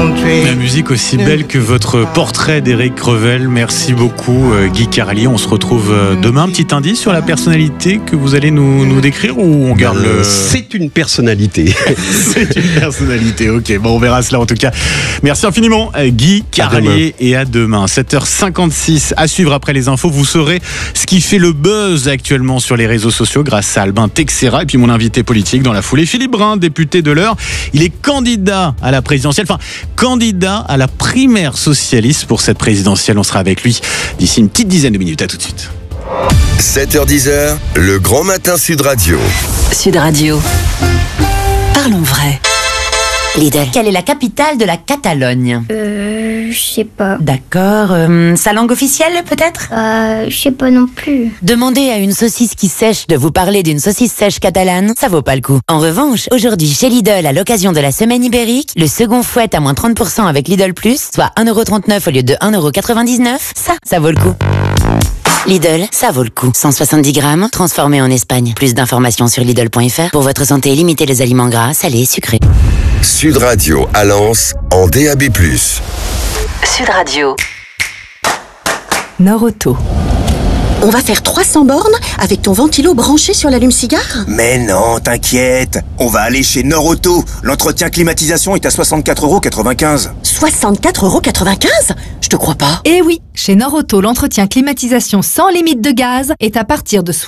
La musique aussi belle que votre portrait d'Éric Revel. Merci beaucoup Guy Carlier. On se retrouve demain. Petit indice sur la personnalité que vous allez nous décrire ou on garde le... C'est une personnalité. C'est une personnalité, ok. Bon, on verra cela en tout cas. Merci infiniment Guy Carlier et à demain. 7h56 à suivre après les infos. Vous saurez ce qui fait le buzz actuellement sur les réseaux sociaux grâce à Albin Texera et puis mon invité politique dans la foulée, Philippe Brun, député de l'Eure. Il est candidat à la présidentielle, enfin candidat à la primaire socialiste pour cette présidentielle. On sera avec lui d'ici une petite dizaine de minutes. À tout de suite. 7h10, le grand matin Sud Radio. Sud Radio. Parlons vrai. Lidl. Quelle est la capitale de la Catalogne? Je sais pas. D'accord. Sa langue officielle, peut-être? Je sais pas non plus. Demandez à une saucisse qui sèche de vous parler d'une saucisse sèche catalane, ça vaut pas le coup. En revanche, aujourd'hui chez Lidl, à l'occasion de la semaine ibérique, le second fouette à moins 30% avec Lidl+, soit 1,39€ au lieu de 1,99€, ça vaut le coup. Lidl, ça vaut le coup. 170 grammes, transformé en Espagne. Plus d'informations sur Lidl.fr. Pour votre santé, limitez les aliments gras, salés, sucrés. Sud Radio à Lens en DAB+. Sud Radio. Norauto. On va faire 300 bornes avec ton ventilo branché sur l'allume-cigare? Mais non, t'inquiète. On va aller chez Norauto. L'entretien climatisation est à 64,95€. 64,95€? Je te crois pas. Eh oui, chez Norauto, l'entretien climatisation sans limite de gaz est à partir de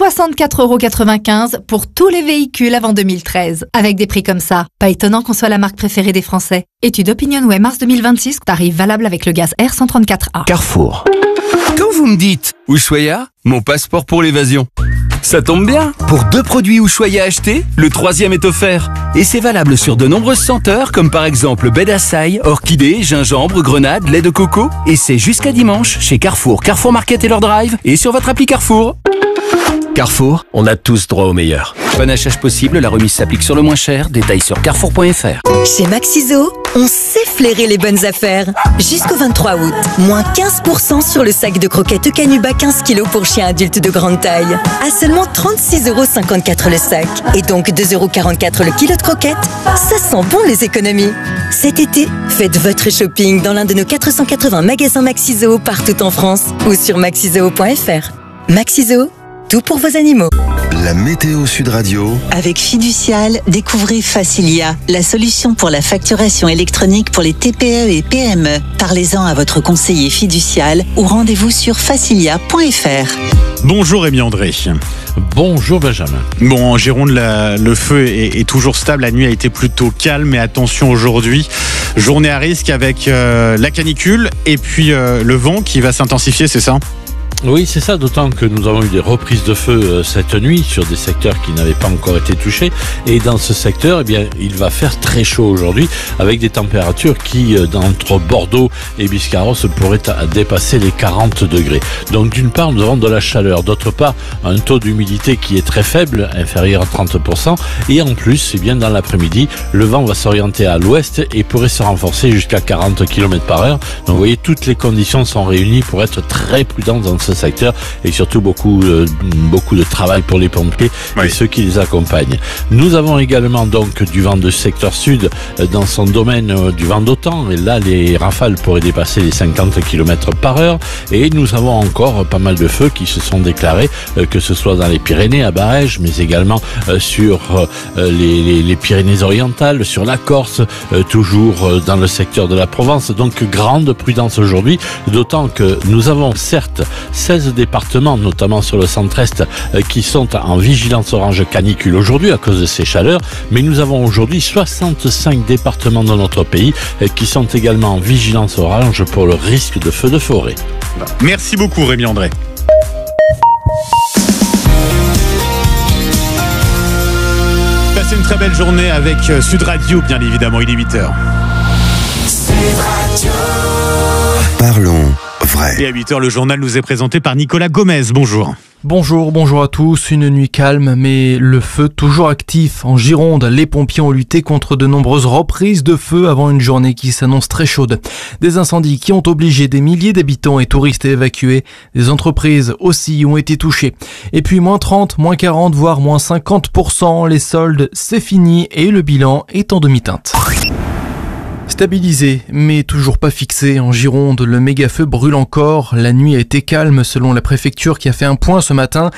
64,95€ pour tous les véhicules avant 2013. Avec des prix comme ça, pas étonnant qu'on soit la marque préférée des Français. Étude OpinionWay mars 2026, tarif valable avec le gaz R134A. Carrefour. Quand vous me dites Ushuaïa, mon passeport pour l'évasion. Ça tombe bien, pour 2 produits Ushuaïa achetés, le 3e est offert. Et c'est valable sur de nombreuses senteurs, comme par exemple baie d'Açaï, orchidée, gingembre, grenade, lait de coco. Et c'est jusqu'à dimanche chez Carrefour, Carrefour Market et leur drive, et sur votre appli Carrefour. Carrefour, on a tous droit au meilleur. Panachage possible, la remise s'applique sur le moins cher, détails sur carrefour.fr. Chez Maxiso, on sait flairer les bonnes affaires. Jusqu'au 23 août, moins 15% sur le sac de croquettes Eukanuba 15 kg pour chiens adultes de grande taille. À seulement 36,54€ le sac. Et donc 2,44€ le kilo de croquettes. Ça sent bon les économies. Cet été, faites votre shopping dans l'un de nos 480 magasins Maxiso partout en France ou sur maxiso.fr. Maxiso, tout pour vos animaux. La météo Sud Radio. Avec Fiducial, découvrez Facilia, la solution pour la facturation électronique pour les TPE et PME. Parlez-en à votre conseiller Fiducial ou rendez-vous sur facilia.fr. Bonjour Rémi André. Bonjour Benjamin. Bon, en Gironde, le feu est toujours stable. La nuit a été plutôt calme, mais attention aujourd'hui, journée à risque avec la canicule et puis le vent qui va s'intensifier, c'est ça ? Oui, c'est ça, d'autant que nous avons eu des reprises de feu cette nuit sur des secteurs qui n'avaient pas encore été touchés. Et dans ce secteur, eh bien, il va faire très chaud aujourd'hui, avec des températures qui, entre Bordeaux et Biscarrosse, pourraient dépasser les 40 degrés. Donc d'une part, nous avons de la chaleur. D'autre part, un taux d'humidité qui est très faible, inférieur à 30%. Et en plus, eh bien, dans l'après-midi, le vent va s'orienter à l'ouest et pourrait se renforcer jusqu'à 40 km/h. Donc vous voyez, toutes les conditions sont réunies pour être très prudents dans ce secteur et surtout beaucoup de travail pour les pompiers et ceux qui les accompagnent. Nous avons également donc du vent de secteur sud dans son domaine du vent d'OTAN et là les rafales pourraient dépasser les 50 km/h et nous avons encore pas mal de feux qui se sont déclarés que ce soit dans les Pyrénées à Barèges mais également sur les Pyrénées-Orientales, sur la Corse, toujours dans le secteur de la Provence. Donc grande prudence aujourd'hui, d'autant que nous avons certes 16 départements, notamment sur le centre-est, qui sont en vigilance orange canicule aujourd'hui à cause de ces chaleurs, mais nous avons aujourd'hui 65 départements dans notre pays qui sont également en vigilance orange pour le risque de feux de forêt. Merci beaucoup Rémi André. Passez une très belle journée avec Sud Radio, bien évidemment, il est 8h. Sud Radio. Parlons vrai. Et à 8h, le journal nous est présenté par Nicolas Gomez. Bonjour. Bonjour à tous. Une nuit calme, mais le feu toujours actif. En Gironde, les pompiers ont lutté contre de nombreuses reprises de feu avant une journée qui s'annonce très chaude. Des incendies qui ont obligé des milliers d'habitants et touristes à évacuer. Des entreprises aussi ont été touchées. Et puis moins 30, moins 40, voire moins 50%. Les soldes, c'est fini et le bilan est en demi-teinte. Stabilisé, mais toujours pas fixé. En Gironde, le méga-feu brûle encore. La nuit a été calme selon la préfecture qui a fait un point ce matin.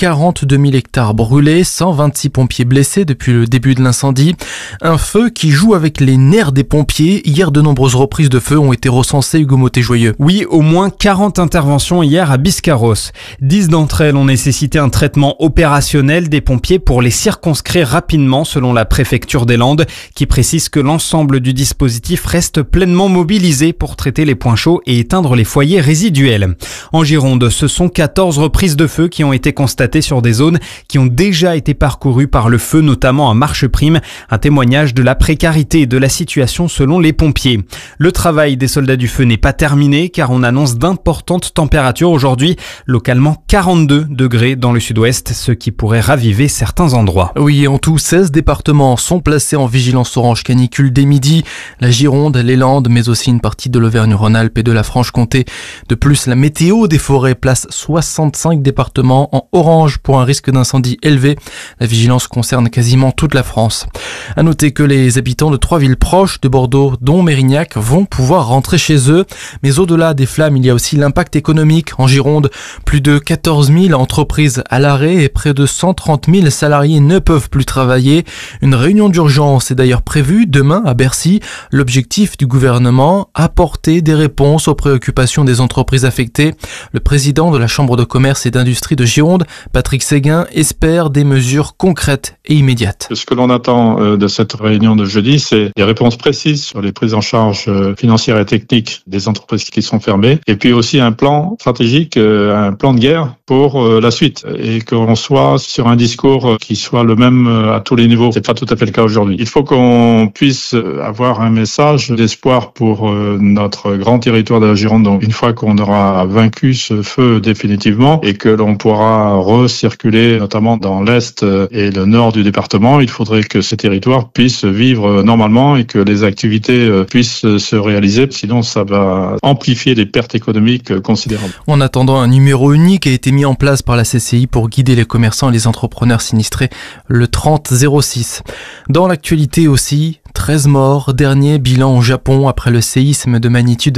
42 000 hectares brûlés, 126 pompiers blessés depuis le début de l'incendie. Un feu qui joue avec les nerfs des pompiers. Hier, de nombreuses reprises de feu ont été recensées, Hugo Motet-Joyeux. Oui, au moins 40 interventions hier à Biscarrosse. 10 d'entre elles ont nécessité un traitement opérationnel des pompiers pour les circonscrire rapidement selon la préfecture des Landes qui précise que l'ensemble du dispositif reste pleinement mobilisé pour traiter les points chauds et éteindre les foyers résiduels. En Gironde, ce sont 14 reprises de feu qui ont été constatées sur des zones qui ont déjà été parcourues par le feu, notamment à Marcheprime, un témoignage de la précarité de la situation selon les pompiers. Le travail des soldats du feu n'est pas terminé car on annonce d'importantes températures aujourd'hui, localement 42 degrés dans le sud-ouest, ce qui pourrait raviver certains endroits. Oui, en tout, 16 départements sont placés en vigilance orange canicule dès midi. La Gironde, les Landes, mais aussi une partie de l'Auvergne-Rhône-Alpes et de la Franche-Comté. De plus, la météo des forêts place 65 départements en orange pour un risque d'incendie élevé. La vigilance concerne quasiment toute la France. À noter que les habitants de 3 villes proches de Bordeaux, dont Mérignac, vont pouvoir rentrer chez eux. Mais au-delà des flammes, il y a aussi l'impact économique. En Gironde, plus de 14 000 entreprises à l'arrêt et près de 130 000 salariés ne peuvent plus travailler. Une réunion d'urgence est d'ailleurs prévue demain à Bercy. L'objectif du gouvernement, apporter des réponses aux préoccupations des entreprises affectées. Le président de la Chambre de commerce et d'industrie de Gironde, Patrick Séguin, espère des mesures concrètes et immédiates. Ce que l'on attend de cette réunion de jeudi, c'est des réponses précises sur les prises en charge financières et techniques des entreprises qui sont fermées, et puis aussi un plan stratégique, un plan de guerre pour la suite, et qu'on soit sur un discours qui soit le même à tous les niveaux. C'est pas tout à fait le cas aujourd'hui. Il faut qu'on puisse avoir un message d'espoir pour notre grand territoire de la Gironde. Donc, une fois qu'on aura vaincu ce feu définitivement et que l'on pourra recirculer, notamment dans l'est et le nord du département, il faudrait que ces territoires puissent vivre normalement et que les activités puissent se réaliser. Sinon, ça va amplifier les pertes économiques considérables. En attendant, un numéro unique a été mis en place par la CCI pour guider les commerçants et les entrepreneurs sinistrés, le 3006. Dans l'actualité aussi, 13 morts, dernier bilan au Japon après le séisme de magnitude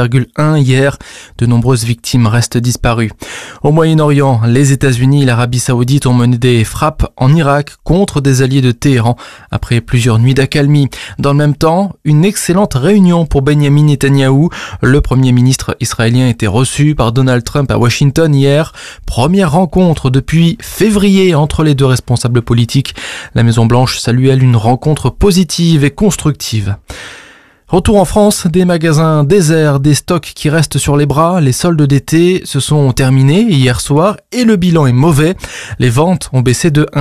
7,1 hier. De nombreuses victimes restent disparues. Au Moyen-Orient, les États-Unis et l'Arabie Saoudite ont mené des frappes en Irak contre des alliés de Téhéran après plusieurs nuits d'accalmie. Dans le même temps, une excellente réunion pour Benjamin Netanyahou. Le premier ministre israélien était reçu par Donald Trump à Washington hier. Première rencontre depuis février entre les deux responsables politiques. La Maison-Blanche salue, elle, une rencontre positive et constructive. Retour en France, des magasins déserts, des stocks qui restent sur les bras. Les soldes d'été se sont terminés hier soir et le bilan est mauvais. Les ventes ont baissé de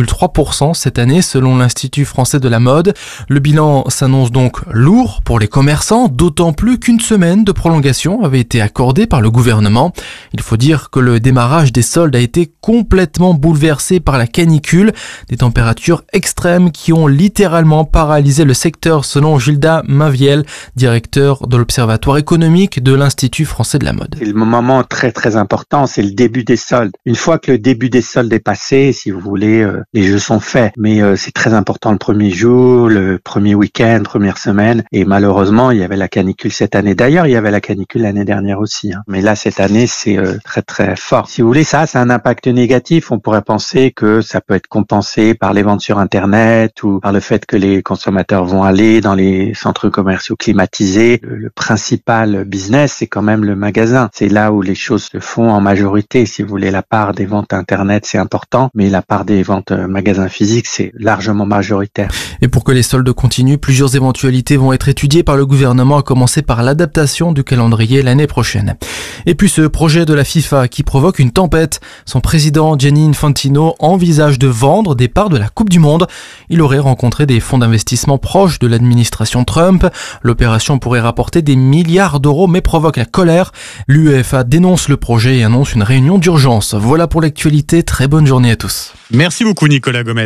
1,3% cette année selon l'Institut français de la mode. Le bilan s'annonce donc lourd pour les commerçants, d'autant plus qu'une semaine de prolongation avait été accordée par le gouvernement. Il faut dire que le démarrage des soldes a été complètement bouleversé par la canicule, des températures extrêmes qui ont littéralement paralysé le secteur selon Gilda Mainviel, directeur de l'Observatoire économique de l'Institut français de la mode. C'est le moment très très important, c'est le début des soldes. Une fois que le début des soldes est passé, si vous voulez, les jeux sont faits. Mais c'est très important le premier jour, le premier week-end, première semaine. Et malheureusement, il y avait la canicule cette année. D'ailleurs, il y avait la canicule l'année dernière aussi. Mais là, cette année, c'est très très fort. Si vous voulez, ça a un impact négatif. On pourrait penser que ça peut être compensé par les ventes sur Internet ou par le fait que les consommateurs vont aller dans les centres commerciaux climatisés. Le principal business, c'est quand même le magasin. C'est là où les choses se font en majorité. Si vous voulez, la part des ventes Internet, c'est important, mais la part des ventes magasins physiques, c'est largement majoritaire. Et pour que les soldes continuent, plusieurs éventualités vont être étudiées par le gouvernement, à commencer par l'adaptation du calendrier l'année prochaine. Et puis ce projet de la FIFA qui provoque une tempête. Son président Gianni Infantino envisage de vendre des parts de la Coupe du Monde. Il aurait rencontré des fonds d'investissement proches de l'administration Trump. L'opération pourrait rapporter des milliards d'euros mais provoque la colère. L'UEFA dénonce le projet et annonce une réunion d'urgence. Voilà pour l'actualité. Très bonne journée à tous. Merci beaucoup Nicolas Gomez.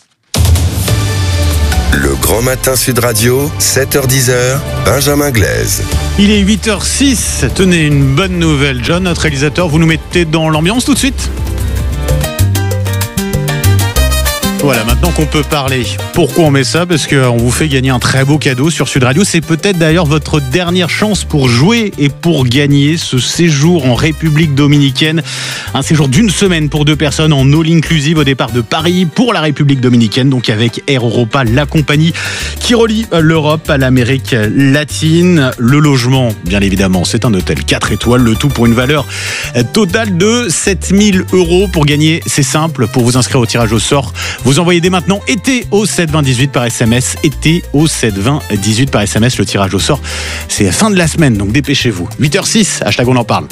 Le Grand Matin Sud Radio, 7h-10h, Benjamin Glaise. Il est 8h06. Tenez, une bonne nouvelle, John, notre réalisateur. Vous nous mettez dans l'ambiance tout de suite ? Voilà, maintenant qu'on peut parler. Pourquoi on met ça? Parce qu'on vous fait gagner un très beau cadeau sur Sud Radio. C'est peut-être d'ailleurs votre dernière chance pour jouer et pour gagner ce séjour en République Dominicaine. Un séjour d'une semaine pour 2 personnes en all inclusive au départ de Paris pour la République Dominicaine. Donc avec Air Europa, la compagnie qui relie l'Europe à l'Amérique latine. Le logement, bien évidemment, c'est un hôtel 4 étoiles. Le tout pour une valeur totale de 7 000 €. Pour gagner, c'est simple. Pour vous inscrire au tirage au sort, vous envoyez dès maintenant été au 7 20 18 par SMS. Été au 7 20 18 par SMS. Le tirage au sort, c'est fin de la semaine, donc dépêchez-vous. 8h06, hashtag on en parle.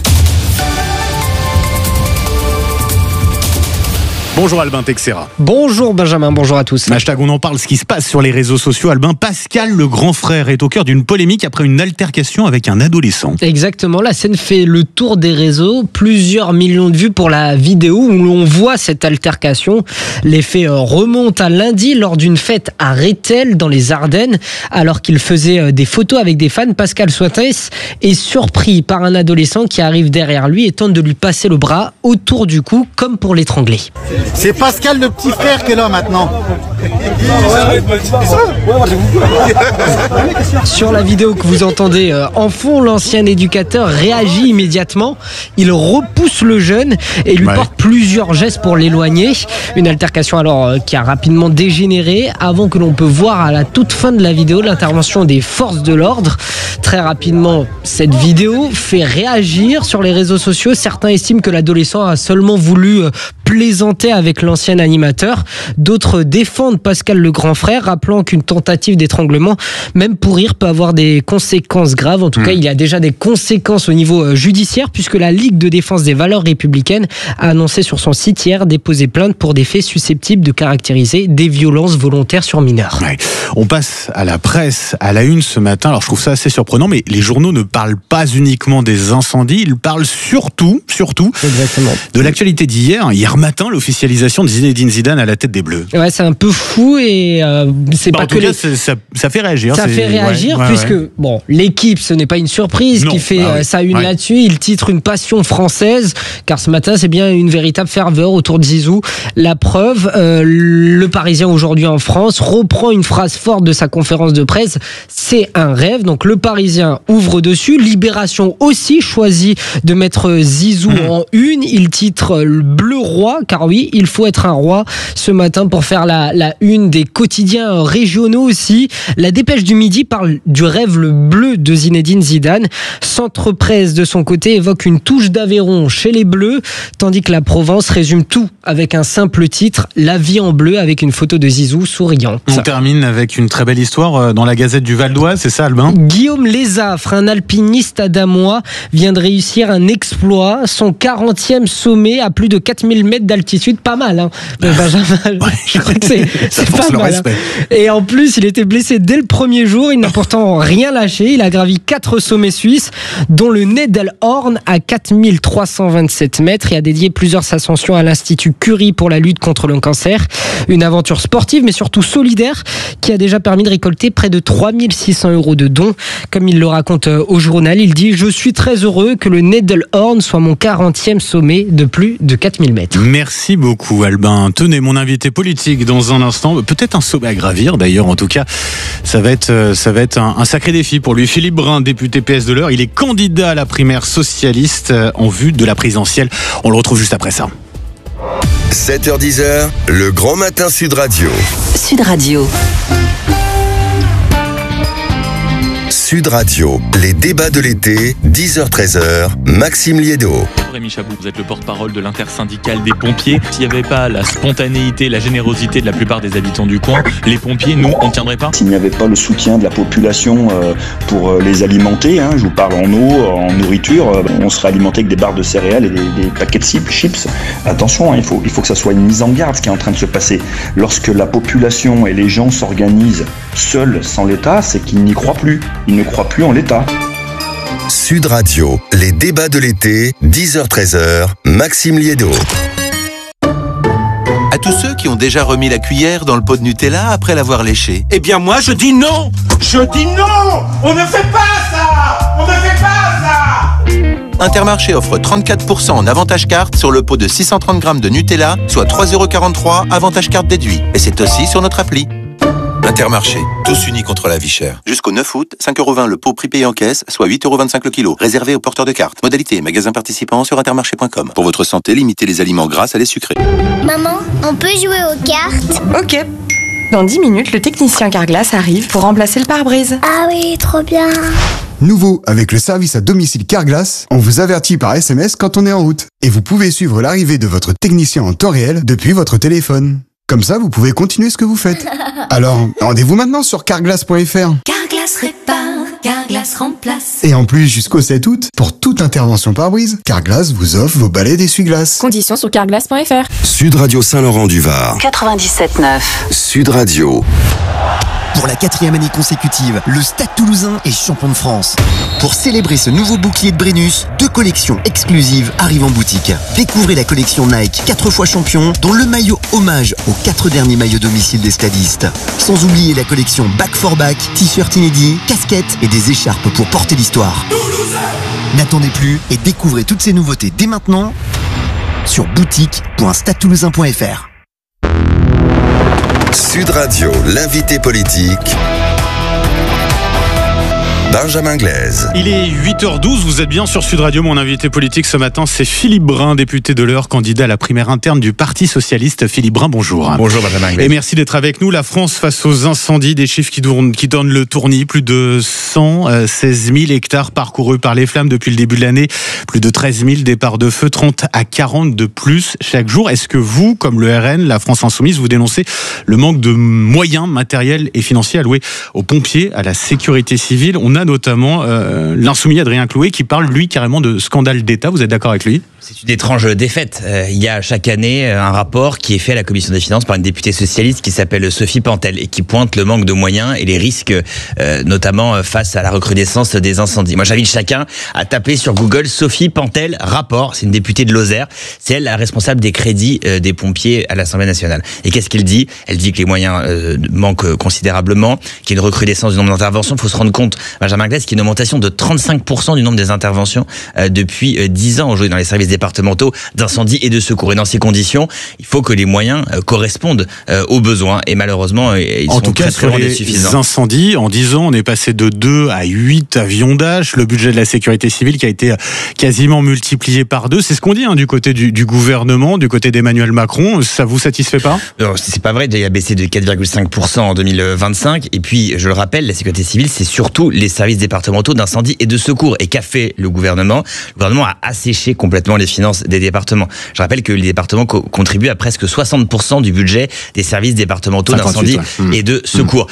Bonjour Albin Texera. Bonjour Benjamin, bonjour à tous. Hashtag on en parle, ce qui se passe sur les réseaux sociaux. Albin, Pascal, le grand frère, est au cœur d'une polémique après une altercation avec un adolescent. Exactement, la scène fait le tour des réseaux. Plusieurs millions de vues pour la vidéo où l'on voit cette altercation. Les faits remontent à lundi lors d'une fête à Rethel dans les Ardennes. Alors qu'il faisait des photos avec des fans, Pascal Soitès est surpris par un adolescent qui arrive derrière lui et tente de lui passer le bras autour du cou comme pour l'étrangler. C'est Pascal le petit frère qui est là maintenant. Sur la vidéo que vous entendez en fond, l'ancien éducateur réagit immédiatement. Il repousse le jeune et lui porte plusieurs gestes pour l'éloigner. Une altercation alors qui a rapidement dégénéré avant que l'on peut voir à la toute fin de la vidéo l'intervention des forces de l'ordre. Très rapidement, cette vidéo fait réagir sur les réseaux sociaux. Certains estiment que l'adolescent a seulement voulu plaisanter avec l'ancien animateur. D'autres défendent Pascal le grand frère, rappelant qu'une tentative d'étranglement, même pour rire, peut avoir des conséquences graves. En tout cas, il y a déjà des conséquences au niveau judiciaire, puisque la Ligue de défense des valeurs républicaines a annoncé sur son site hier déposer plainte pour des faits susceptibles de caractériser des violences volontaires sur mineurs. Ouais. On passe à la presse, à la une ce matin. Alors je trouve ça assez surprenant, mais les journaux ne parlent pas uniquement des incendies, ils parlent surtout de l'actualité d'hier. Hier matin, l'officialisation de Zinedine Zidane à la tête des Bleus. Ouais, c'est un peu fou et c'est pas en que tout cas, ça fait réagir. Ça fait réagir puisque bon, l'équipe, ce n'est pas une surprise qui fait sa une là-dessus. Il titre une passion française, car ce matin, c'est bien une véritable ferveur autour de Zizou. La preuve, le Parisien aujourd'hui en France reprend une phrase forte de sa conférence de presse. C'est un rêve. Donc le Parisien ouvre dessus. Libération aussi choisit de mettre Zizou en une. Il titre le Bleu Roi, car oui, il faut être un roi ce matin pour faire la une des quotidiens régionaux aussi. La Dépêche du Midi parle du rêve le bleu de Zinedine Zidane. Centre Presse de son côté évoque une touche d'Aveyron chez les Bleus, tandis que la Provence résume tout avec un simple titre, La vie en bleu, avec une photo de Zizou souriant. On termine avec une très belle histoire dans la Gazette du Val d'Oise, c'est ça Albin? Guillaume Lézafre, un alpiniste adamois, vient de réussir un exploit, son 40e sommet à plus de 4000 mètres d'altitude. Pas mal, hein, Benjamin. Je crois que c'est pas mal. Hein. Et en plus, il était blessé dès le premier jour. Il n'a pourtant rien lâché. Il a gravi 4 sommets suisses, dont le Nettelhorn à 4327 mètres, et a dédié plusieurs ascensions à l'Institut Curie pour la lutte contre le cancer. Une aventure sportive, mais surtout solidaire, qui a déjà permis de récolter près de 3600 € de dons. Comme il le raconte au journal, il dit « Je suis très heureux que le Nettelhorn soit mon 40e sommet de plus de 4000 mètres. » Merci beaucoup Albin. Tenez, mon invité politique dans un instant, peut-être un sommet à gravir d'ailleurs, en tout cas ça va être un sacré défi pour lui. Philippe Brun, député PS de l'Eure, il est candidat à la primaire socialiste en vue de la présidentielle. On le retrouve juste après ça. 7h-10h, le grand matin Sud Radio. Sud Radio. Sud Radio, les débats de l'été, 10h-13h, Maxime Liédo. Rémi Chabou, vous êtes le porte-parole de l'intersyndicale des pompiers. S'il n'y avait pas la spontanéité, la générosité de la plupart des habitants du coin, les pompiers, nous, on ne tiendrait pas. S'il n'y avait pas le soutien de la population pour les alimenter, je vous parle en eau, en nourriture, on serait alimenté avec des barres de céréales et des paquets de chips. Attention, il faut que ça soit une mise en garde ce qui est en train de se passer. Lorsque la population et les gens s'organisent seuls sans l'État, c'est qu'ils n'y croient plus. Ils ne croient plus en l'État. Sud Radio, les débats de l'été, 10h-13h, Maxime Liédo. À tous ceux qui ont déjà remis la cuillère dans le pot de Nutella après l'avoir léché. Eh bien moi je dis non. Je dis non. On ne fait pas ça. On ne fait pas ça. Intermarché offre 34% en avantage carte sur le pot de 630 grammes de Nutella, soit 3,43 € avantage carte déduit. Et c'est aussi sur notre appli. Intermarché, tous unis contre la vie chère. Jusqu'au 9 août, 5,20 € le pot prix payé en caisse, soit 8,25 € le kilo. Réservé aux porteurs de cartes. Modalité et magasins participants sur intermarché.com. Pour votre santé, limitez les aliments gras à les sucrés. Maman, on peut jouer aux cartes? Ok. Dans 10 minutes, le technicien Carglass arrive pour remplacer le pare-brise. Ah oui, trop bien. Nouveau, avec le service à domicile Carglass, on vous avertit par SMS quand on est en route. Et vous pouvez suivre l'arrivée de votre technicien en temps réel depuis votre téléphone. Comme ça, vous pouvez continuer ce que vous faites. Alors, rendez-vous maintenant sur carglass.fr. Carglass répare, Carglass remplace. Et en plus, jusqu'au 7 août, pour toute intervention pare-brise, Carglass vous offre vos balais d'essuie-glace. Conditions sur carglass.fr. Sud Radio Saint-Laurent-du-Var. 97.9. Sud Radio. Pour la 4e année consécutive, le Stade Toulousain est champion de France. Pour célébrer ce nouveau bouclier de Brennus, 2 collections exclusives arrivent en boutique. Découvrez la collection Nike 4 fois champion, dont le maillot hommage aux 4 derniers maillots domicile des stadistes. Sans oublier la collection Back for Back, t-shirts inédits, casquettes et des écharpes pour porter l'histoire. N'attendez plus et découvrez toutes ces nouveautés dès maintenant sur boutique.stadetoulousain.fr. Sud Radio, l'invité politique. Benjamin Glaise. Il est 8h12, vous êtes bien sur Sud Radio. Mon invité politique ce matin, c'est Philippe Brun, député de l'Eure, candidat à la primaire interne du Parti Socialiste. Philippe Brun, bonjour. Bonjour Benjamin Glaise. Et merci d'être avec nous. La France face aux incendies, des chiffres qui donnent le tournis. Plus de 116 000 hectares parcourus par les flammes depuis le début de l'année. Plus de 13 000 départs de feu, 30 à 40 de plus chaque jour. Est-ce que vous, comme le RN, la France Insoumise, vous dénoncez le manque de moyens matériels et financiers alloués aux pompiers, à la sécurité civile? On a notamment l'insoumis Adrien Clouet qui parle, lui, carrément de scandale d'État. Vous êtes d'accord avec lui? C'est une étrange défaite. Il y a chaque année un rapport qui est fait à la Commission des Finances par une députée socialiste qui s'appelle Sophie Pantel et qui pointe le manque de moyens et les risques, notamment face à la recrudescence des incendies. Moi, j'invite chacun à taper sur Google Sophie Pantel rapport. C'est une députée de Lozère. C'est elle la responsable des crédits des pompiers à l'Assemblée nationale. Et qu'est-ce qu'elle dit? Elle dit que les moyens manquent considérablement, qu'il y a une recrudescence du nombre d'interventions. Il faut se rendre compte, Benjamin Glaise, qu'il y a une augmentation de 35% du nombre des interventions depuis 10 ans aujourd'hui dans les services départementaux d'incendie et de secours. Et dans ces conditions, il faut que les moyens correspondent aux besoins. Et malheureusement, ils sont très loin d'être suffisants. Les incendies, en 10 ans, on est passé de 2 à 8 avions Dash. Le budget de la sécurité civile qui a été quasiment multiplié par 2. C'est ce qu'on dit du côté du gouvernement, du côté d'Emmanuel Macron. Ça vous satisfait pas? Non, c'est pas vrai. Il a baissé de 4,5% en 2025. Et puis, je le rappelle, la sécurité civile, c'est surtout les services départementaux d'incendie et de secours. Et qu'a fait le gouvernement? Le gouvernement a asséché complètement les finances des départements. Je rappelle que les départements contribuent à presque 60% du budget des services départementaux d'incendie et de secours.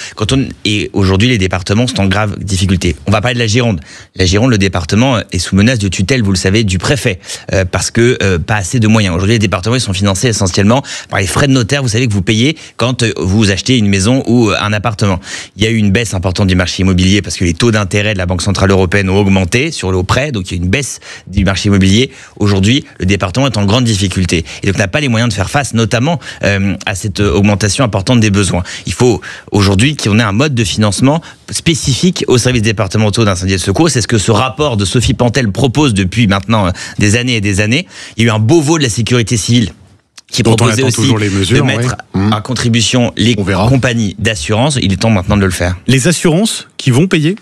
Et aujourd'hui, les départements sont en grave difficulté. On va parler de la Gironde. La Gironde, le département est sous menace de tutelle, vous le savez, du préfet, parce que pas assez de moyens. Aujourd'hui, les départements ils sont financés essentiellement par les frais de notaire. Vous savez que vous payez quand vous achetez une maison ou un appartement. Il y a eu une baisse importante du marché immobilier parce que les taux d'intérêt de la Banque Centrale Européenne ont augmenté sur le prêt, donc il y a une baisse du marché immobilier. Aujourd'hui, le département est en grande difficulté et donc n'a pas les moyens de faire face, notamment à cette augmentation importante des besoins. Il faut aujourd'hui qu'on ait un mode de financement spécifique aux services départementaux d'incendie et de secours. C'est ce que ce rapport de Sophie Pantel propose depuis maintenant des années et des années. Il y a eu un Beauvau de la sécurité civile qui proposait aussi de mettre à contribution les compagnies d'assurance. Il est temps maintenant de le faire. Les assurances qui vont payer?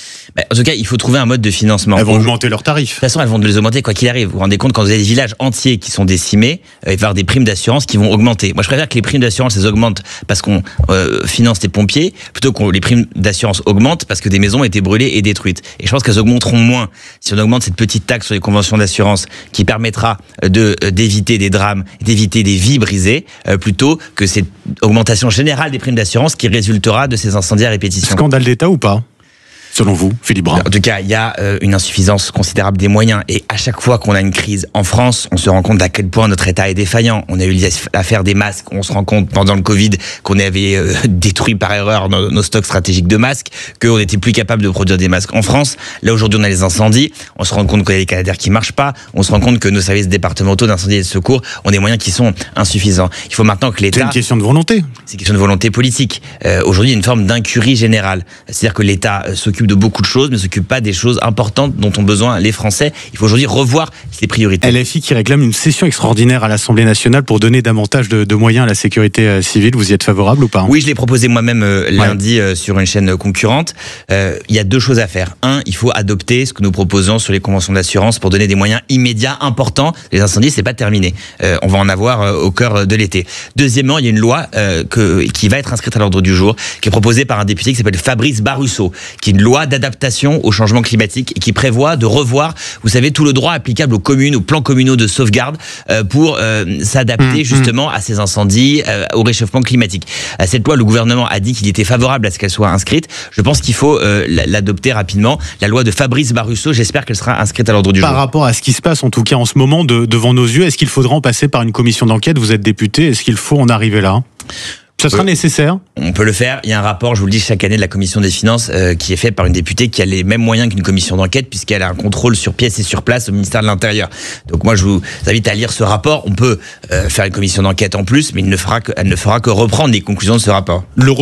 En tout cas, il faut trouver un mode de financement. Elles vont augmenter leurs tarifs. De toute façon, elles vont les augmenter quoi qu'il arrive. Vous vous rendez compte, quand vous avez des villages entiers qui sont décimés, il va y avoir des primes d'assurance qui vont augmenter. Moi, je préfère que les primes d'assurance, elles augmentent parce qu'on finance les pompiers, plutôt que les primes d'assurance augmentent parce que des maisons ont été brûlées et détruites. Et je pense qu'elles augmenteront moins si on augmente cette petite taxe sur les conventions d'assurance qui permettra d'éviter des drames, d'éviter des vies brisées, plutôt que cette augmentation générale des primes d'assurance qui résultera de ces incendies à répétition. Scandale d'État ou pas? Selon vous, Philippe Brun? En tout cas, il y a une insuffisance considérable des moyens. Et à chaque fois qu'on a une crise en France, on se rend compte à quel point notre État est défaillant. On a eu l'affaire des masques. On se rend compte pendant le Covid qu'on avait détruit par erreur nos stocks stratégiques de masques, qu'on n'était plus capable de produire des masques en France. Là, aujourd'hui, on a les incendies. On se rend compte qu'on a les canadaires qui marchent pas. On se rend compte que nos services départementaux d'incendie et de secours ont des moyens qui sont insuffisants. Il faut maintenant que l'État... C'est une question de volonté. C'est une question de volonté politique. Aujourd'hui, il y a une forme d'incurie générale. C'est-à-dire que l'État s'occupe de beaucoup de choses, mais ne s'occupe pas des choses importantes dont ont besoin les Français. Il faut aujourd'hui revoir ces priorités. LFI qui réclame une session extraordinaire à l'Assemblée nationale pour donner davantage de moyens à la sécurité civile. Vous y êtes favorable ou pas ? Oui, je l'ai proposé moi-même lundi sur une chaîne concurrente. Il y a deux choses à faire. Un, il faut adopter ce que nous proposons sur les conventions d'assurance pour donner des moyens immédiats, importants. Les incendies, c'est pas terminé. On va en avoir au cœur de l'été. Deuxièmement, il y a une loi qui va être inscrite à l'ordre du jour, qui est proposée par un député qui s'appelle Fabrice Barusso, qui est une loi d'adaptation au changement climatique et qui prévoit de revoir, vous savez, tout le droit applicable aux communes, aux plans communaux de sauvegarde pour s'adapter justement à ces incendies, au réchauffement climatique. Cette loi, le gouvernement a dit qu'il était favorable à ce qu'elle soit inscrite. Je pense qu'il faut l'adopter rapidement. La loi de Fabrice Barusso, j'espère qu'elle sera inscrite à l'ordre du jour. Par rapport à ce qui se passe, en tout cas en ce moment, devant nos yeux, est-ce qu'il faudra en passer par une commission d'enquête ? Vous êtes député, est-ce qu'il faut en arriver là ? Ça sera nécessaire ? On peut le faire. Il y a un rapport, je vous le dis, chaque année de la Commission des Finances qui est fait par une députée qui a les mêmes moyens qu'une commission d'enquête puisqu'elle a un contrôle sur pièce et sur place au ministère de l'Intérieur. Donc moi, je vous invite à lire ce rapport. On peut faire une commission d'enquête en plus, mais elle ne fera que reprendre les conclusions de ce rapport.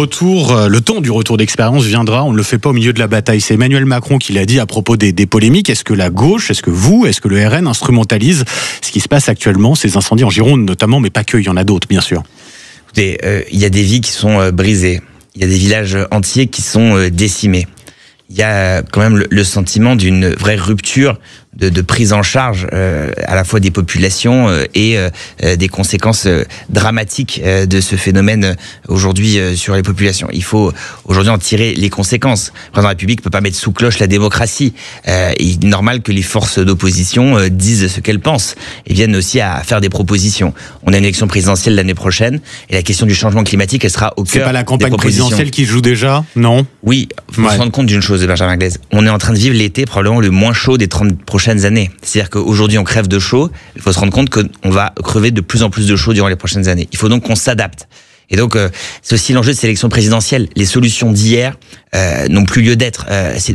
Le temps du retour d'expérience viendra. On ne le fait pas au milieu de la bataille. C'est Emmanuel Macron qui l'a dit à propos des polémiques. Est-ce que la gauche, est-ce que le RN instrumentalise ce qui se passe actuellement, ces incendies en Gironde notamment, mais pas que, il y en a d'autres, bien sûr. Écoutez, il y a des vies qui sont brisées. Il y a des villages entiers qui sont décimés. Il y a quand même le sentiment d'une vraie rupture de prise en charge à la fois des populations et des conséquences dramatiques de ce phénomène aujourd'hui sur les populations. Il faut aujourd'hui en tirer les conséquences. Le président de la République ne peut pas mettre sous cloche la démocratie. Il est normal que les forces d'opposition disent ce qu'elles pensent et viennent aussi à faire des propositions. On a une élection présidentielle l'année prochaine et la question du changement climatique, elle sera au cœur des propositions. C'est pas la campagne présidentielle qui joue déjà, non ? Oui, il faut se rendre compte d'une chose, Benjamin Glaise. On est en train de vivre l'été probablement le moins chaud des 30 prochaines années. C'est-à-dire qu'aujourd'hui on crève de chaud, il faut se rendre compte qu'on va crever de plus en plus de chaud durant les prochaines années. Il faut donc qu'on s'adapte. Et donc, c'est aussi l'enjeu de cette élection présidentielle. Les solutions d'hier n'ont plus lieu d'être.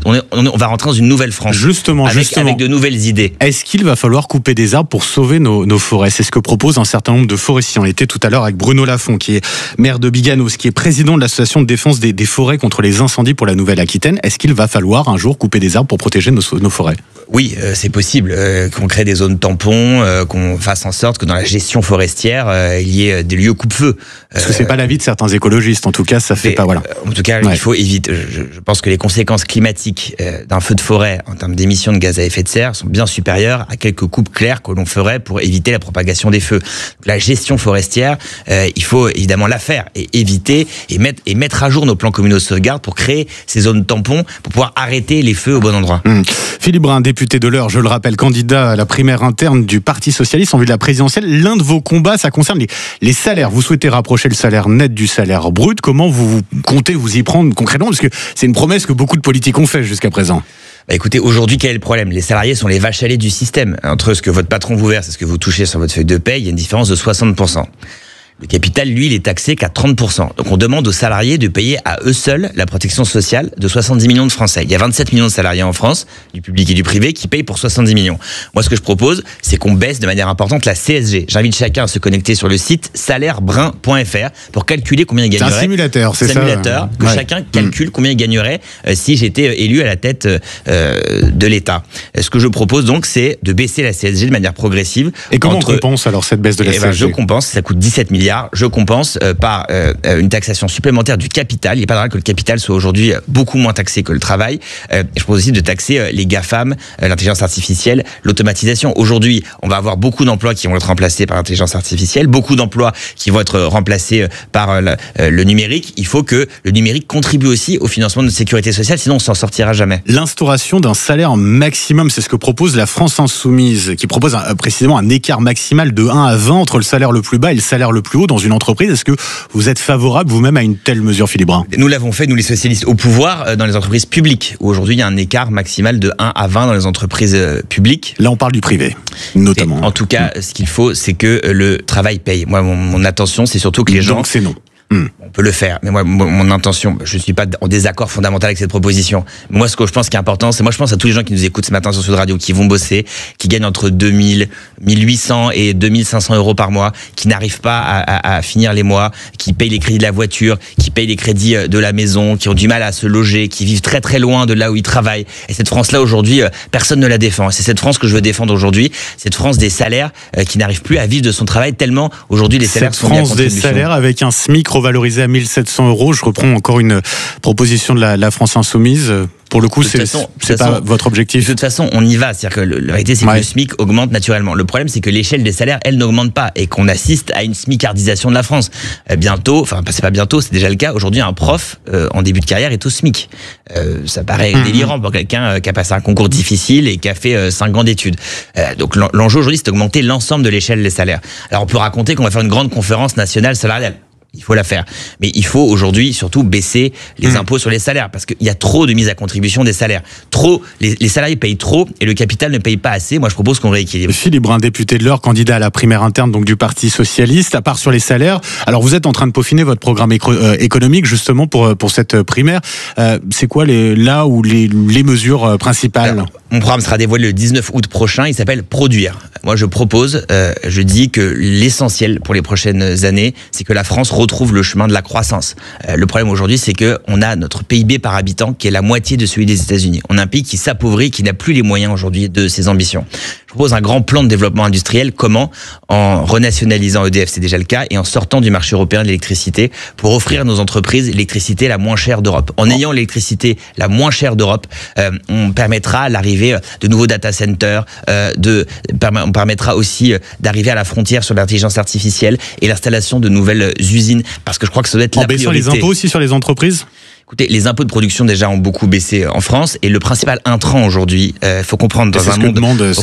On va rentrer dans une nouvelle France. Justement. Avec de nouvelles idées. Est-ce qu'il va falloir couper des arbres pour sauver nos forêts ? C'est ce que propose un certain nombre de forestiers. On était tout à l'heure avec Bruno Lafont, qui est maire de Biganos, qui est président de l'association de défense des forêts contre les incendies pour la Nouvelle-Aquitaine. Est-ce qu'il va falloir un jour couper des arbres pour protéger nos forêts ? Oui, c'est possible. Qu'on crée des zones tampons, qu'on fasse en sorte que dans la gestion forestière, il y ait des lieux coupe-feu. Parce que c'est pas l'avis de certains écologistes. En tout cas, ça fait pas, voilà. En tout cas, il faut éviter. Je pense que les conséquences climatiques d'un feu de forêt en termes d'émissions de gaz à effet de serre sont bien supérieures à quelques coupes claires que l'on ferait pour éviter la propagation des feux. Donc, la gestion forestière, il faut évidemment la faire et éviter et mettre à jour nos plans communaux de sauvegarde pour créer ces zones tampons pour pouvoir arrêter les feux au bon endroit. Philippe Brun, député de l'Eure, je le rappelle, candidat à la primaire interne du Parti Socialiste en vue de la présidentielle. L'un de vos combats, ça concerne les salaires. Vous souhaitez rapprocher le salaire net du salaire brut. Comment vous comptez vous y prendre concrètement ? Parce que c'est une promesse que beaucoup de politiques ont fait jusqu'à présent. Écoutez, aujourd'hui, quel est le problème ? Les salariés sont les vaches à lait du système. Entre ce que votre patron vous verse et ce que vous touchez sur votre feuille de paye, il y a une différence de 60%. Le capital, lui, il est taxé qu'à 30%. Donc on demande aux salariés de payer à eux seuls la protection sociale de 70 millions de Français. Il y a 27 millions de salariés en France, du public et du privé, qui payent pour 70 millions. Moi, ce que je propose, c'est qu'on baisse de manière importante la CSG. J'invite chacun à se connecter sur le site salairebrun.fr pour calculer combien il gagnerait. C'est un simulateur, c'est ça ? Simulateur, que chacun calcule combien il gagnerait si j'étais élu à la tête de l'État. Ce que je propose donc, c'est de baisser la CSG de manière progressive. Et comment on compense alors cette baisse de la CSG ? Je compense, ça coûte 17 milliards. Je compense par une taxation supplémentaire du capital. Il n'est pas normal que le capital soit aujourd'hui beaucoup moins taxé que le travail. Je propose aussi de taxer les GAFAM, l'intelligence artificielle, l'automatisation. Aujourd'hui, on va avoir beaucoup d'emplois qui vont être remplacés par l'intelligence artificielle, beaucoup d'emplois qui vont être remplacés par le numérique. Il faut que le numérique contribue aussi au financement de notre sécurité sociale, sinon on s'en sortira jamais. L'instauration d'un salaire maximum, c'est ce que propose la France Insoumise, qui propose précisément un écart maximal de 1 à 20 entre le salaire le plus bas et le salaire le plus haut dans une entreprise. Est-ce que vous êtes favorable vous-même à une telle mesure, Philippe Brun ? Nous l'avons fait, nous les socialistes, au pouvoir dans les entreprises publiques, où aujourd'hui il y a un écart maximal de 1 à 20 dans les entreprises publiques. Là on parle du privé, notamment. En tout cas, ce qu'il faut, c'est que le travail paye. Moi, mon attention, c'est surtout que les gens... Donc c'est non. On peut le faire, mais moi, mon intention, je ne suis pas en désaccord fondamental avec cette proposition. Moi, ce que je pense qui est important, c'est moi, je pense à tous les gens qui nous écoutent ce matin sur Sud Radio, qui vont bosser, qui gagnent entre 2000, 1800 et 2500 euros par mois, qui n'arrivent pas à finir les mois, qui payent les crédits de la voiture, qui payent les crédits de la maison, qui ont du mal à se loger, qui vivent très très loin de là où ils travaillent. Et cette France-là, aujourd'hui, personne ne la défend. Et c'est cette France que je veux défendre aujourd'hui, cette France des salaires qui n'arrive plus à vivre de son travail tellement aujourd'hui les salaires sont mis à contribution. France des salaires avec un SMIC revalorisé à 1700 euros. Je reprends encore une proposition de la France Insoumise. Pour le coup, c'est pas votre objectif. De toute façon, on y va. C'est-à-dire que la vérité, c'est que le SMIC augmente naturellement. Le problème, c'est que l'échelle des salaires, elle n'augmente pas et qu'on assiste à une smicardisation de la France. Bientôt, enfin, c'est pas bientôt, c'est déjà le cas. Aujourd'hui, un prof, en début de carrière, est au SMIC. Ça paraît délirant pour quelqu'un qui a passé un concours difficile et qui a fait 5 ans d'études. Donc, l'enjeu aujourd'hui, c'est d'augmenter l'ensemble de l'échelle des salaires. Alors, on peut raconter qu'on va faire une grande conférence nationale salariale. Il faut la faire. Mais il faut aujourd'hui surtout baisser les impôts sur les salaires parce qu'il y a trop de mise à contribution des salaires. Les salariés payent trop et le capital ne paye pas assez. Moi, je propose qu'on rééquilibre. Philippe Brun, député de l'Eure, candidat à la primaire interne donc du Parti Socialiste. À part sur les salaires, alors vous êtes en train de peaufiner votre programme économique justement pour cette primaire. C'est quoi les mesures principales? Alors, mon programme sera dévoilé le 19 août prochain. Il s'appelle Produire. Moi, je propose, je dis que l'essentiel pour les prochaines années, c'est que la France retrouve le chemin de la croissance. Le problème aujourd'hui, c'est que on a notre PIB par habitant qui est la moitié de celui des États-Unis. On a un pays qui s'appauvrit, qui n'a plus les moyens aujourd'hui de ses ambitions. Je propose un grand plan de développement industriel. Comment? En renationalisant EDF, c'est déjà le cas, et en sortant du marché européen de l'électricité pour offrir à nos entreprises l'électricité la moins chère d'Europe. En ayant l'électricité la moins chère d'Europe, on permettra l'arrivée de nouveaux data centers, on permettra aussi d'arriver à la frontière sur l'intelligence artificielle et l'installation de nouvelles usines. Parce que je crois que ça doit être la priorité. En baissant les impôts aussi sur les entreprises? Écoutez, les impôts de production déjà ont beaucoup baissé en France et le principal intrant aujourd'hui, faut comprendre dans un monde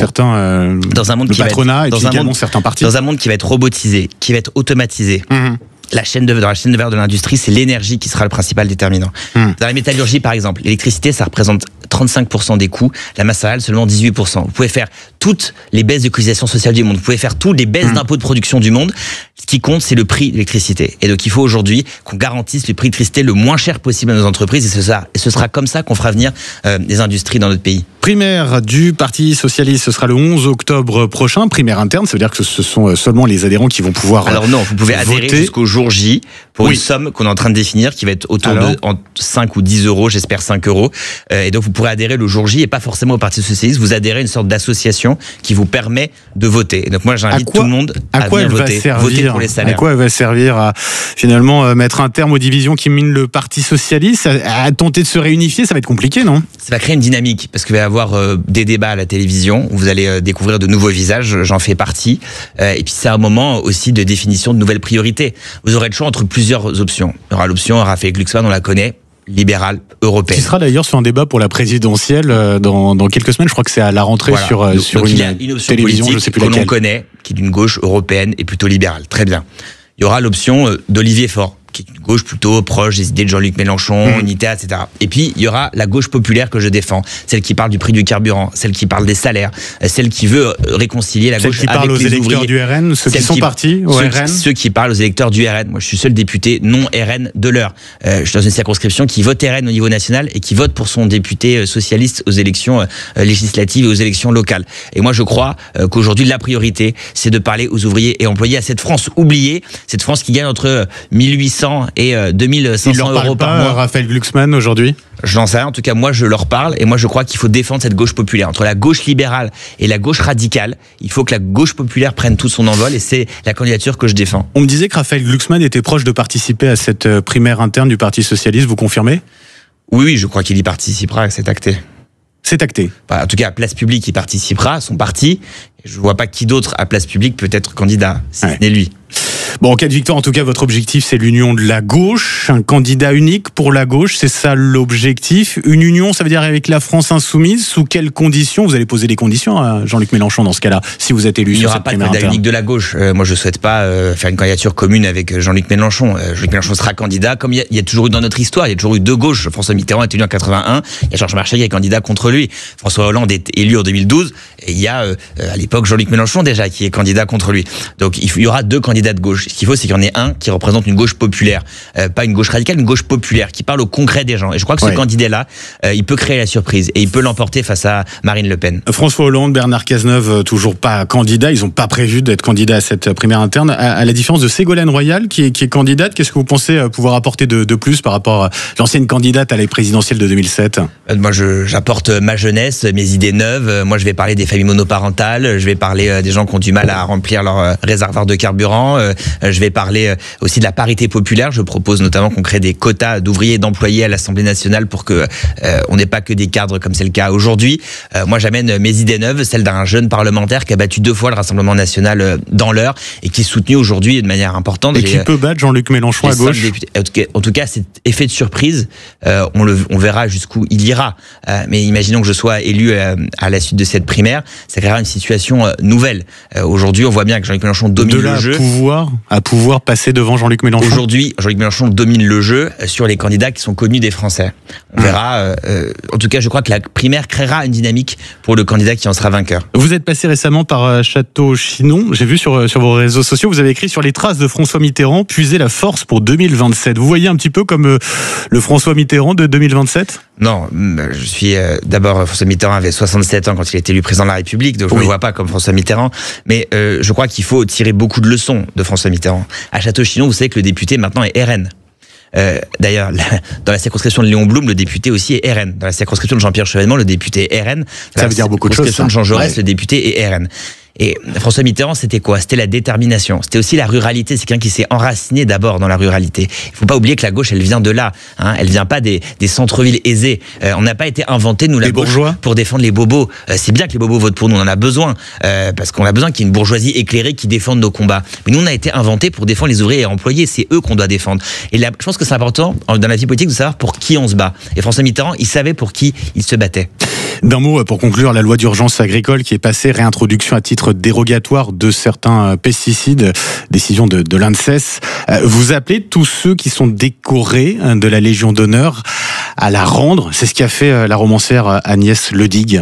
dans un monde qui patronat va être, et puis également certains partis, dans un monde qui va être robotisé, qui va être automatisé. Dans la chaîne de valeur de l'industrie, c'est l'énergie qui sera le principal déterminant. Dans la métallurgie, par exemple, l'électricité, ça représente 35% des coûts, la masse salariale seulement 18%. Vous pouvez faire toutes les baisses de cotisations sociales du monde, vous pouvez faire toutes les baisses d'impôts de production du monde. Ce qui compte, c'est le prix de l'électricité. Et donc, il faut aujourd'hui qu'on garantisse le prix de l'électricité le moins cher possible à nos entreprises. Et ce sera comme ça qu'on fera venir des industries dans notre pays. Primaire du Parti Socialiste, ce sera le 11 octobre prochain. Primaire interne, ça veut dire que ce sont seulement les adhérents qui vont pouvoir voter. Alors non, vous pouvez adhérer jusqu'au jour J pour une somme qu'on est en train de définir qui va être autour de 5 ou 10 euros, j'espère 5 euros. Et donc, vous pourrez adhérer le jour J et pas forcément au Parti Socialiste. Vous adhérez à une sorte d'association qui vous permet de voter. Et donc, moi, j'invite tout le monde à venir voter pour les salaires. À quoi elle va servir à finalement mettre un terme aux divisions qui minent le Parti Socialiste, à tenter de se réunifier? Ça va être compliqué, non? Ça va créer une dynamique parce qu'il va y avoir des débats à la télévision où vous allez découvrir de nouveaux visages, j'en fais partie. Et puis c'est un moment aussi de définition de nouvelles priorités. Vous aurez le choix entre plusieurs options. Il y aura l'option Raphaël Glucksmann, on la connaît, libérale, européenne. Qui sera d'ailleurs sur un débat pour la présidentielle dans quelques semaines. Je crois que c'est à la rentrée sur donc il y a une option télévision, politique je sais plus que laquelle. l'on connaît, qui est d'une gauche européenne et plutôt libérale. Très bien. Il y aura l'option d'Olivier Faure, qui est une gauche plutôt proche des idées de Jean-Luc Mélenchon, UNITA, etc. Et puis, il y aura la gauche populaire que je défends, celle qui parle du prix du carburant, celle qui parle des salaires, celle qui veut réconcilier la gauche avec les ouvriers. Celle qui parle aux électeurs du RN, ceux qui sont partis au RN. Ceux qui parlent aux électeurs du RN. Moi, je suis seul député non RN de l'Eure. Je suis dans une circonscription qui vote RN au niveau national et qui vote pour son député socialiste aux élections législatives et aux élections locales. Et moi, je crois qu'aujourd'hui, la priorité, c'est de parler aux ouvriers et employés, à cette France oubliée, cette France qui gagne entre 1800 et 2500 euros par mois. Raphaël Glucksmann aujourd'hui? Je n'en sais rien. En tout cas, moi, je leur parle et moi, je crois qu'il faut défendre cette gauche populaire. Entre la gauche libérale et la gauche radicale, il faut que la gauche populaire prenne tout son envol et c'est la candidature que je défends. On me disait que Raphaël Glucksmann était proche de participer à cette primaire interne du Parti Socialiste. Vous confirmez? Oui, je crois qu'il y participera, c'est acté. C'est acté. En tout cas, à Place Publique, il participera, son parti. Je ne vois pas qui d'autre à Place Publique peut être candidat, si ce n'est lui. Bon, en cas de victoire, en tout cas, votre objectif, c'est l'union de la gauche, un candidat unique pour la gauche, c'est ça l'objectif. Une union, ça veut dire avec la France insoumise, sous quelles conditions? Vous allez poser des conditions à Jean-Luc Mélenchon dans ce cas-là, si vous êtes élu sur cette primaire interne. Il n'y aura pas de candidat unique de la gauche. Moi, je ne souhaite pas faire une candidature commune avec Jean-Luc Mélenchon. Jean-Luc Mélenchon sera candidat, comme il y a toujours eu dans notre histoire, il y a toujours eu deux gauches. François Mitterrand est élu en 81, il y a Georges Marchais qui est candidat contre lui. François Hollande est élu en 2012, et il y a à l'époque Jean-Luc Mélenchon déjà qui est candidat contre lui. Donc il y aura deux candidats de gauche. Ce qu'il faut, c'est qu'il y en ait un qui représente une gauche populaire, pas une gauche radicale, une gauche populaire, qui parle au concret des gens. Et je crois que ce candidat-là, il peut créer la surprise et il peut l'emporter face à Marine Le Pen. François Hollande, Bernard Cazeneuve, toujours pas candidat. Ils n'ont pas prévu d'être candidats à cette primaire interne. À la différence de Ségolène Royal, qui est candidate, qu'est-ce que vous pensez pouvoir apporter de plus par rapport à l'ancienne candidate à la présidentielle de 2007 ? Moi, j'apporte ma jeunesse, mes idées neuves. Moi, je vais parler des familles monoparentales. Je vais parler des gens qui ont du mal à remplir leur réservoir de carburant. Je vais parler aussi de la parité populaire. Je propose notamment qu'on crée des quotas d'ouvriers et d'employés à l'Assemblée nationale pour que on n'ait pas que des cadres comme c'est le cas aujourd'hui. Moi, j'amène mes idées neuves, celles d'un jeune parlementaire qui a battu 2 fois le Rassemblement national dans l'heure et qui est soutenu aujourd'hui de manière importante. Et qui peut battre Jean-Luc Mélenchon à gauche. En tout cas, cet effet de surprise, on verra jusqu'où il ira. Mais imaginons que je sois élu à la suite de cette primaire, ça créera une situation nouvelle. Aujourd'hui, on voit bien que Jean-Luc Mélenchon domine le jeu. À pouvoir passer devant Jean-Luc Mélenchon. Aujourd'hui, Jean-Luc Mélenchon domine le jeu sur les candidats qui sont connus des Français. On verra. En tout cas, je crois que la primaire créera une dynamique pour le candidat qui en sera vainqueur. Vous êtes passé récemment par Château-Chinon. J'ai vu sur vos réseaux sociaux, vous avez écrit sur les traces de François Mitterrand, puiser la force pour 2027. Vous voyez un petit peu comme le François Mitterrand de 2027 ? Non, je suis d'abord, François Mitterrand avait 67 ans quand il a été élu président de la République, donc je ne le vois pas comme François Mitterrand, mais je crois qu'il faut tirer beaucoup de leçons de François Mitterrand. À Château-Chinon, vous savez que le député maintenant est RN. D'ailleurs, dans la circonscription de Léon Blum, le député aussi est RN. Dans la circonscription de Jean-Pierre Chevènement, le député est RN. Ça veut dire beaucoup de choses. Dans la circonscription de Jean Jaurès, le député est RN. Et François Mitterrand, c'était quoi ? C'était la détermination. C'était aussi la ruralité. C'est quelqu'un qui s'est enraciné d'abord dans la ruralité. Il faut pas oublier que la gauche, elle vient de là. Hein. Elle vient pas des centres-villes aisés. On n'a pas été inventé, nous, la gauche, pour défendre les bobos. C'est bien que les bobos votent pour nous. On en a besoin. Parce qu'on a besoin qu'il y ait une bourgeoisie éclairée qui défende nos combats. Mais nous, on a été inventé pour défendre les ouvriers et employés. C'est eux qu'on doit défendre. Et là, je pense que c'est important, dans la vie politique, de savoir pour qui on se bat. Et François Mitterrand, il savait pour qui il se battait. D'un mot, pour conclure, la loi d'urgence agricole qui est passée, réintroduction à titre dérogatoire de certains pesticides, décision de l'ANSES. Vous appelez tous ceux qui sont décorés de la Légion d'honneur à la rendre. C'est ce qu'a fait la romancière Agnès Ledigue.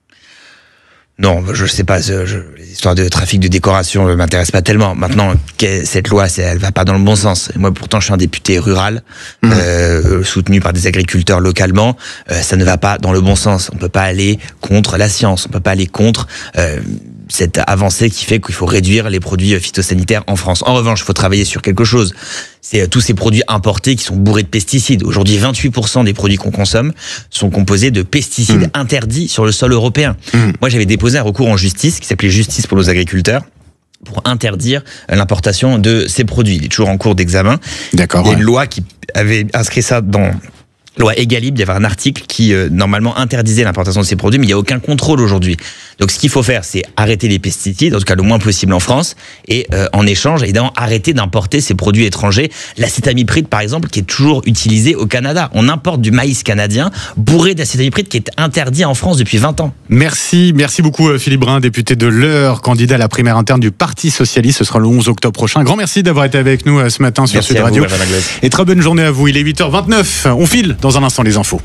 Non, je sais pas, les histoires de trafic de décoration ne m'intéressent pas tellement. Maintenant, cette loi, elle va pas dans le bon sens. Moi, pourtant, je suis un député rural, soutenu par des agriculteurs localement. Ça ne va pas dans le bon sens. On peut pas aller contre la science. On peut pas aller contre cette avancée qui fait qu'il faut réduire les produits phytosanitaires en France. En revanche, il faut travailler sur quelque chose. C'est tous ces produits importés qui sont bourrés de pesticides. Aujourd'hui, 28% des produits qu'on consomme sont composés de pesticides interdits sur le sol européen. Moi, j'avais déposé un recours en justice qui s'appelait Justice pour nos agriculteurs pour interdire l'importation de ces produits. Il est toujours en cours d'examen. D'accord. Il y a une loi qui avait inscrit ça dans loi Egalib, il y avait un article qui normalement interdisait l'importation de ces produits, mais il n'y a aucun contrôle aujourd'hui. Donc ce qu'il faut faire, c'est arrêter les pesticides, en tout cas le moins possible en France, et en échange, évidemment, arrêter d'importer ces produits étrangers. L'acétamipride, par exemple, qui est toujours utilisé au Canada. On importe du maïs canadien bourré d'acétamipride qui est interdit en France depuis 20 ans. Merci beaucoup Philippe Brun, député de l'Eure, candidat à la primaire interne du Parti Socialiste. Ce sera le 11 octobre prochain. Grand merci d'avoir été avec nous ce matin sur Sud Radio. Et très bonne journée à vous. Il est 8h29. On file dans un instant les infos.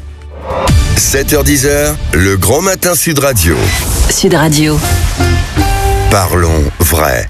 7h10, le grand matin Sud Radio. Sud Radio. Parlons vrai.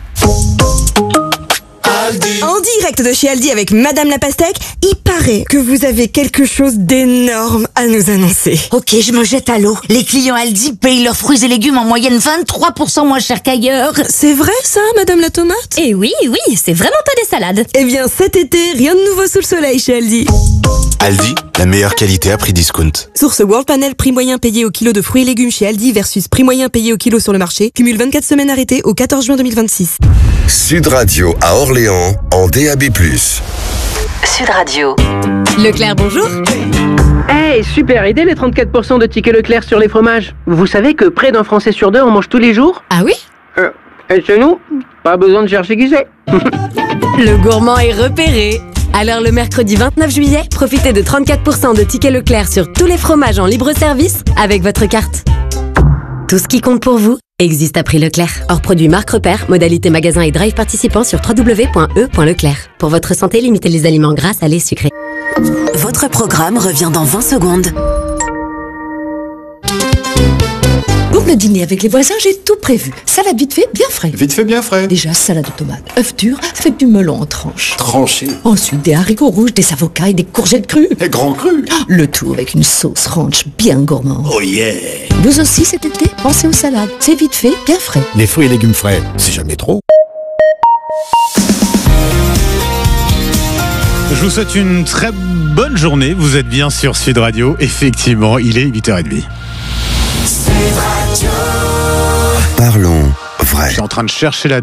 En direct de chez Aldi avec Madame la Pastèque, il paraît que vous avez quelque chose d'énorme à nous annoncer. Ok, je me jette à l'eau. Les clients Aldi payent leurs fruits et légumes en moyenne 23% moins cher qu'ailleurs. C'est vrai ça, Madame la Tomate ? Eh oui, c'est vraiment pas des salades. Eh bien cet été, rien de nouveau sous le soleil chez Aldi. Aldi, la meilleure qualité à prix discount. Source World Panel, prix moyen payé au kilo de fruits et légumes chez Aldi versus prix moyen payé au kilo sur le marché. Cumule 24 semaines arrêtées au 14 juin 2026. Sud Radio à Orléans, en DAB+. Sud Radio. Leclerc, bonjour. Hey, super idée les 34% de tickets Leclerc sur les fromages. Vous savez que près d'un Français sur deux en mange tous les jours ? Ah oui ? Et chez nous, pas besoin de chercher qui c'est. Le gourmand est repéré. Alors le mercredi 29 juillet, profitez de 34% de tickets Leclerc sur tous les fromages en libre service avec votre carte. Tout ce qui compte pour vous existe à prix Leclerc. Hors produit marque repère, modalité magasin et drive participant sur www.e.leclerc. Pour votre santé, limitez les aliments gras, salés, sucrés. Votre programme revient dans 20 secondes. Groupe le dîner avec les voisins, j'ai tout prévu. Salade vite fait, bien frais. Vite fait, bien frais. Déjà, salade de tomates, œufs durs, faites du melon en tranches. Tranché. Ensuite, des haricots rouges, des avocats et des courgettes crues. Et grand cru. Le tout avec une sauce ranch bien gourmande. Oh yeah. Vous aussi cet été, pensez aux salades. C'est vite fait, bien frais. Les fruits et légumes frais, c'est jamais trop. Je vous souhaite une très bonne journée. Vous êtes bien sur Sud Radio. Effectivement, il est 8h30. Parlons vrai. Je suis en train de chercher la